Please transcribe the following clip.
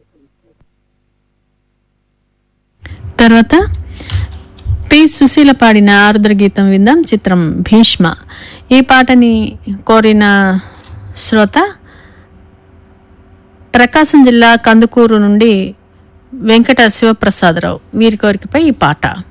తర్వాత పి సుశీల పాడిన ఆరుద్ర గీతం విందాం. చిత్రం భీష్మ. ఈ పాటని కోరిన శ్రోత ప్రకాశం జిల్లా కందుకూరు నుండి వెంకట శివప్రసాదరావు. వీరి కోరికపై ఈ పాట.